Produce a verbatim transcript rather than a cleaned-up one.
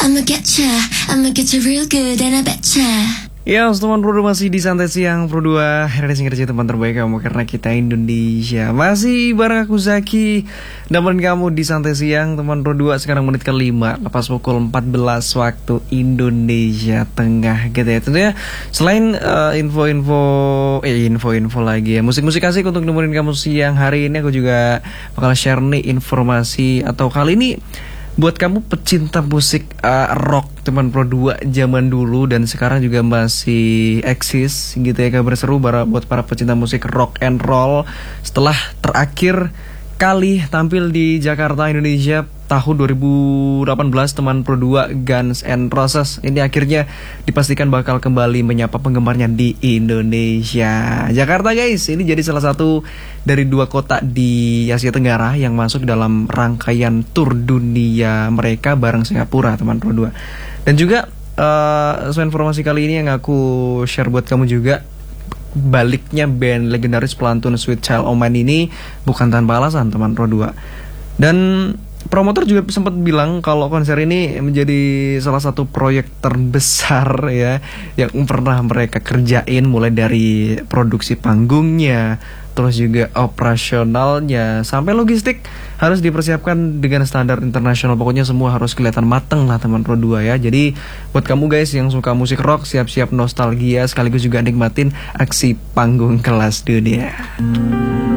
I'ma getcha, I'ma getcha real good and I betcha. Ya, teman Pro dua masih di Santai Siang Pro dua. Hari ini kerja teman terbaik kamu karena kita Indonesia. Masih bareng aku Zaki, teman kamu di Santai Siang teman Pro dua. Sekarang menit kelima, lepas pukul empat belas waktu Indonesia Tengah gitu ya. Tentunya selain uh, info-info eh info-info lagi ya, musik-musik asik untuk nemenin kamu siang hari ini, aku juga bakal share nih informasi atau kali ini buat kamu pecinta musik uh, rock teman Pro dua zaman dulu dan sekarang juga masih eksis gitu ya, kabar seru buat para pecinta musik rock and roll. Setelah terakhir kali tampil di Jakarta, Indonesia tahun dua ribu delapan belas, teman Pro dua Guns N' Roses ini akhirnya dipastikan bakal kembali menyapa penggemarnya di Indonesia. Jakarta guys, ini jadi salah satu dari dua kota di Asia Tenggara yang masuk dalam rangkaian tur dunia mereka bareng Singapura teman Pro dua. Dan juga uh, so informasi kali ini yang aku share buat kamu juga, baliknya band legendaris pelantun Sweet Child O' Mine ini bukan tanpa alasan teman Pro dua. Dan promotor juga sempat bilang kalau konser ini menjadi salah satu proyek terbesar ya yang pernah mereka kerjain, mulai dari produksi panggungnya, terus juga operasionalnya, sampai logistik harus dipersiapkan dengan standar internasional. Pokoknya semua harus kelihatan mateng lah teman Pro dua ya. Jadi buat kamu guys yang suka musik rock, siap-siap nostalgia sekaligus juga nikmatin aksi panggung kelas dunia.